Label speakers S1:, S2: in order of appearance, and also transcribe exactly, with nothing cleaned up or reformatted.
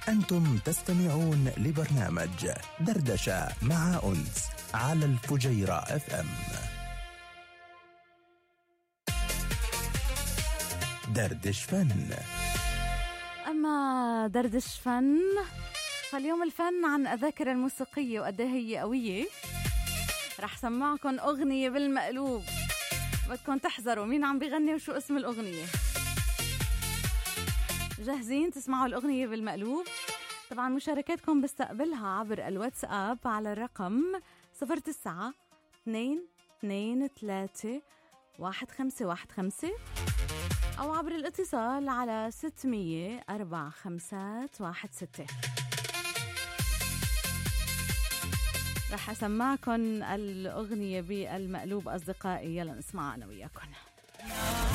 S1: أنتم تستمعون لبرنامج دردشة مع أنس على الفجيرة اف ام. دردش فن.
S2: أما دردش فن فاليوم الفن عن الذاكرة الموسيقية وقد هي قوية. رح سمعكم أغنية بالمقلوب، بدكم تحذروا مين عم بيغني وشو اسم الأغنية. جاهزين تسمعوا الأغنية بالمقلوب؟ طبعا مشاركاتكم بستقبلها عبر الواتساب على الرقم صفر تسعة اثنين اثنين ثلاثة واحد خمسة واحد خمسة أو عبر الاتصال على ستمية أربعة خمسة واحد ستة. رح أسمعكم الأغنية بالمقلوب أصدقائي، يلا نسمعها أنا وياكم.